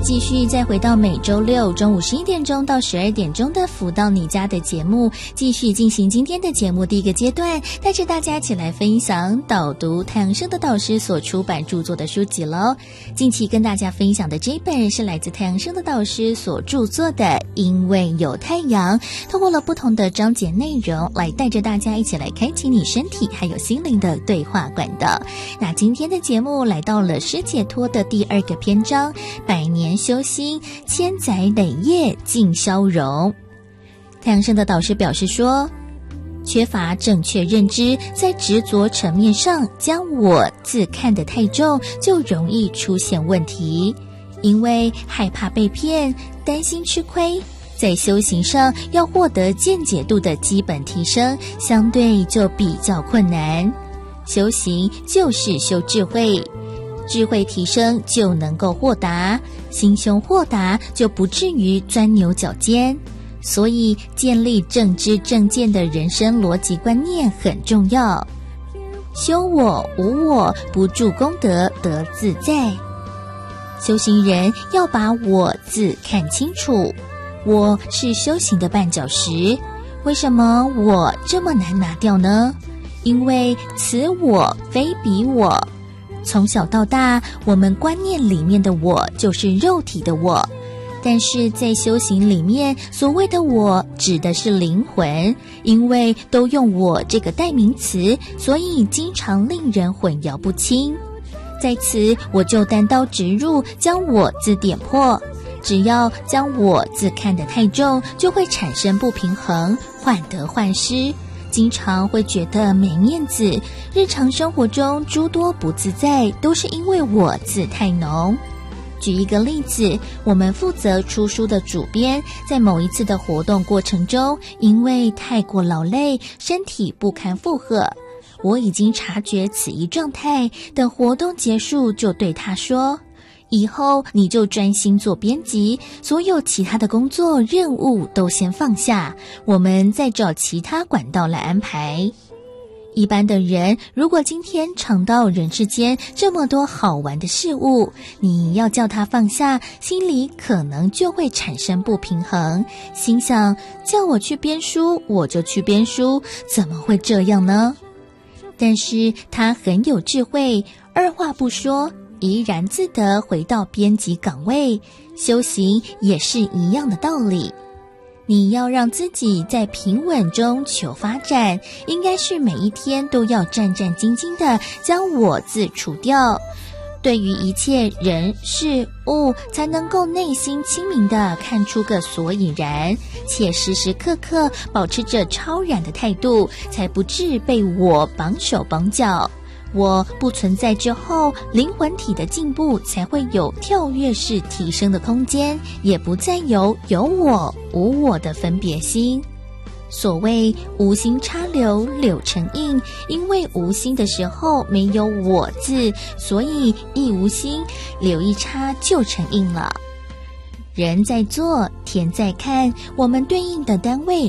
继续再回到每周六中午11点钟到12点钟的福到你家的节目，继续进行今天的节目第一个阶段，带着大家一起来分享导读太阳升的导师所出版著作的书籍咯。近期跟大家分享的这一本是来自太阳升的导师所著作的《因为有太阳》，透过了不同的章节内容来带着大家一起来开启你身体还有心灵的对话管道。那今天的节目来到了失解脱的第2个篇章，百年修心，千载累业尽消融。太阳升的导师表示说，缺乏正确认知，在执着层面上将我自看得太重，就容易出现问题。因为害怕被骗，担心吃亏，在修行上要获得见解度的基本提升，相对就比较困难。修行就是修智慧，智慧提升就能够豁达，心胸豁达就不至于钻牛角尖。所以建立正知正见的人生逻辑观念很重要。修我无我，不住功德得自在。修行人要把我字看清楚，我是修行的绊脚石。为什么我这么难拿掉呢？因为此我非彼我。从小到大，我们观念里面的我就是肉体的我，但是在修行里面，所谓的我指的是灵魂，因为都用我这个代名词，所以经常令人混淆不清。在此我就单刀直入，将我字点破。只要将我字看得太重，就会产生不平衡，患得患失，经常会觉得没面子，日常生活中诸多不自在，都是因为我字太浓。举一个例子，我们负责出书的主编，在某一次的活动过程中，因为太过劳累，身体不堪负荷。我已经察觉此一状态，等活动结束就对他说，以后你就专心做编辑，所有其他的工作任务都先放下，我们再找其他管道来安排。一般的人，如果今天尝到人世间这么多好玩的事物，你要叫他放下，心里可能就会产生不平衡，心想叫我去编书，我就去编书，怎么会这样呢？但是他很有智慧，二话不说，怡然自得回到编辑岗位。修行也是一样的道理，你要让自己在平稳中求发展，应该是每一天都要战战兢兢地将我字除掉，对于一切人事物才能够内心清明地看出个所以然，且时时刻刻保持着超然的态度，才不致被我绑手绑脚。我不存在之后，灵魂体的进步才会有跳跃式提升的空间，也不再有我无我的分别心。所谓无心插柳柳成荫，因为无心的时候没有我字，所以一无心，柳一插就成荫了。人在做，天在看，我们对应的单位